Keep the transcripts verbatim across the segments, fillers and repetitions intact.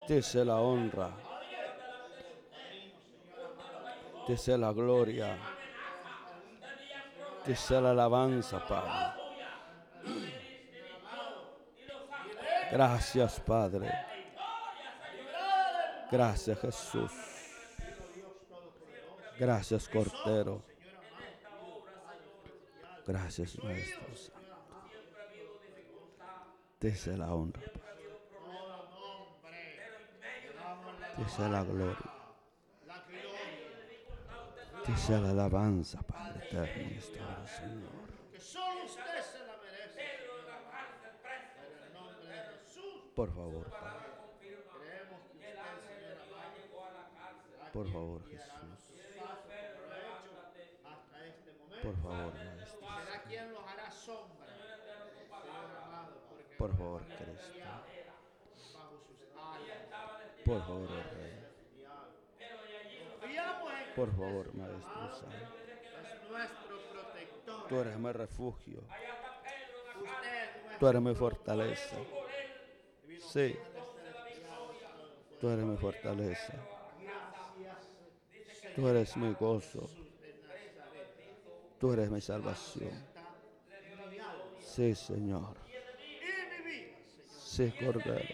Te sea la honra. Te sea la gloria. Te sea la alabanza, Padre. Gracias, Padre. Gracias, Jesús. Gracias, Cordero. Gracias, Maestro Santo. Te sea la honra, Padre. Te sea la gloria. Te sea la alabanza, Padre eterno, nuestro Señor. Por favor, Padre. Por favor, Jesús. Por favor, Maestro. Por favor, Cristo. Por favor, Rey. Por favor, Maestro Santo. Tú eres mi refugio. Tú eres mi fortaleza. Sí. Tú eres mi fortaleza. Tú eres mi gozo. Tú eres mi salvación. Sí, Señor. Sí, Cordero.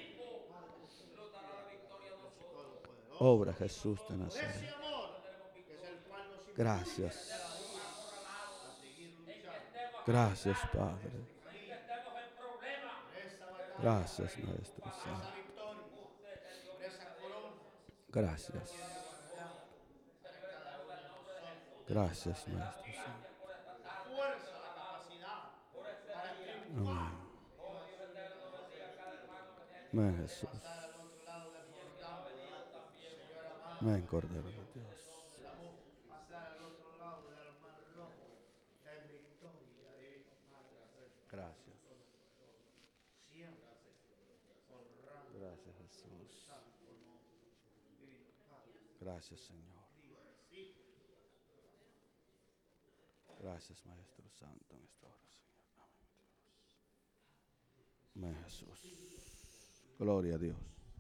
Obra Jesús de Nazaret. Gracias. Gracias, Padre. Gracias, Maestro Santo. Gracias. Gracias, Maestro Santo. Amén. Amén, Jesús. Amén, Cordero de Dios. Gracias. Gracias, Jesús. Gracias, Señor. Gracias, Maestro Santo, en esta hora, Señor. Amén, Jesús. Gloria a Dios.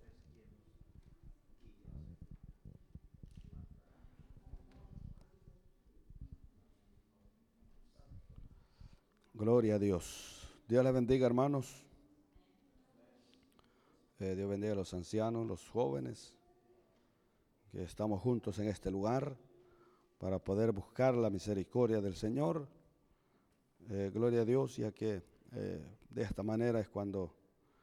Gloria a Dios. Dios les bendiga, hermanos. Eh, Dios bendiga a los ancianos, los jóvenes, que estamos juntos en este lugar para poder buscar la misericordia del Señor. Eh, gloria a Dios, ya que eh, de esta manera es cuando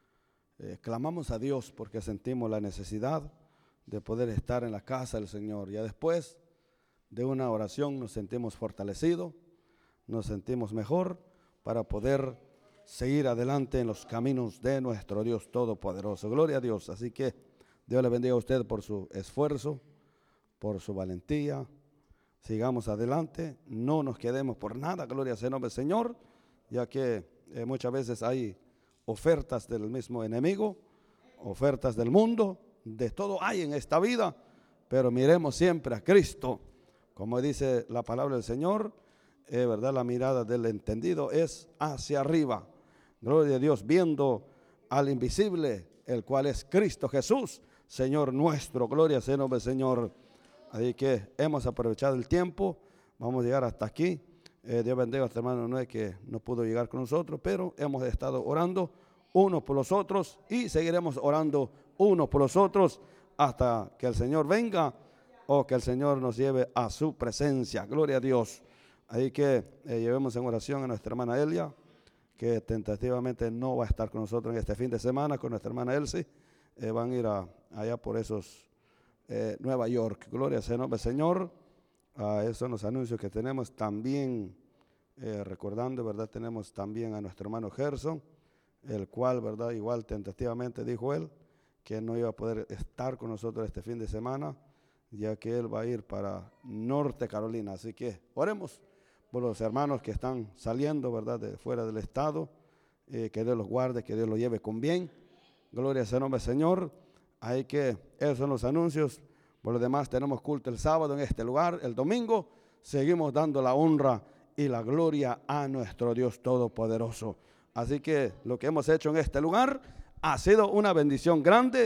eh, clamamos a Dios, porque sentimos la necesidad de poder estar en la casa del Señor. Ya después de una oración nos sentimos fortalecidos, nos sentimos mejor para poder seguir adelante en los caminos de nuestro Dios Todopoderoso. Gloria a Dios. Así que Dios le bendiga a usted por su esfuerzo, por su valentía. Sigamos adelante, no nos quedemos por nada, gloria sea el nombre del Señor, ya que eh, muchas veces hay ofertas del mismo enemigo, ofertas del mundo, de todo hay en esta vida, pero miremos siempre a Cristo. Como dice la palabra del Señor, eh, verdad, la mirada del entendido es hacia arriba. Gloria a Dios, viendo al invisible, el cual es Cristo Jesús, Señor nuestro. Gloria sea el nombre del Señor. Así que hemos aprovechado el tiempo, vamos a llegar hasta aquí. Eh, Dios bendiga a este hermano Noé que no pudo llegar con nosotros, pero hemos estado orando unos por los otros y seguiremos orando unos por los otros hasta que el Señor venga o que el Señor nos lleve a su presencia. Gloria a Dios. Así que eh, llevemos en oración a nuestra hermana Elia, que tentativamente no va a estar con nosotros en este fin de semana, con nuestra hermana Elsie. Eh, van a ir a, allá por esos eh, Nueva York. Gloria sea el nombre del Señor. Ah, esos son los anuncios que tenemos. También eh, recordando, ¿verdad? Tenemos también a nuestro hermano Gerson, el cual, ¿verdad? Igual tentativamente dijo él que no iba a poder estar con nosotros este fin de semana, ya que él va a ir para Norte Carolina. Así que oremos por los hermanos que están saliendo, ¿verdad?, de fuera del estado, eh, que Dios los guarde, que Dios los lleve con bien. Gloria sea el nombre del Señor. Hay que, esos son los anuncios. Por lo demás, tenemos culto el sábado en este lugar. El domingo seguimos dando la honra y la gloria a nuestro Dios Todopoderoso. Así que lo que hemos hecho en este lugar ha sido una bendición grande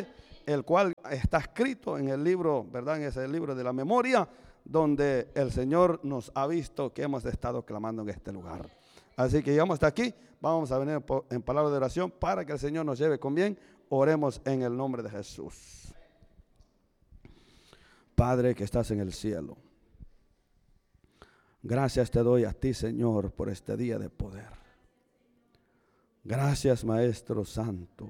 el cual está escrito en el libro, ¿verdad? En ese libro de la memoria, donde el Señor nos ha visto que hemos estado clamando en este lugar. Así que llegamos hasta aquí. Vamos a venir en palabra de oración para que el Señor nos lleve con bien. Oremos en el nombre de Jesús. Padre que estás en el cielo, gracias te doy a ti, Señor, por este día de poder. Gracias, Maestro Santo.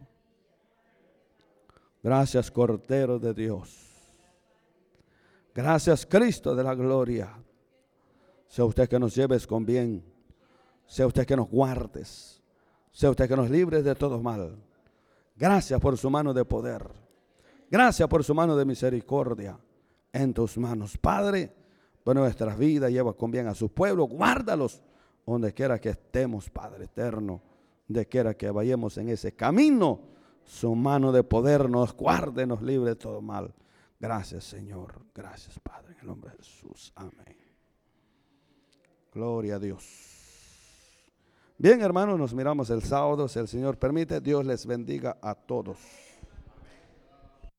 Gracias, Cordero de Dios. Gracias, Cristo de la gloria. Sea usted que nos lleves con bien. Sea usted que nos guardes. Sea usted que nos libres de todo mal. Gracias por su mano de poder. Gracias por su mano de misericordia. En tus manos, Padre, por nuestras vidas, lleva con bien a su pueblo. Guárdalos donde quiera que estemos, Padre eterno. Donde quiera que vayamos en ese camino, su mano de poder nos guarde, nos libre de todo mal. Gracias, Señor. Gracias, Padre. En el nombre de Jesús. Amén. Gloria a Dios. Bien, hermanos, nos miramos el sábado. Si el Señor permite, Dios les bendiga a todos.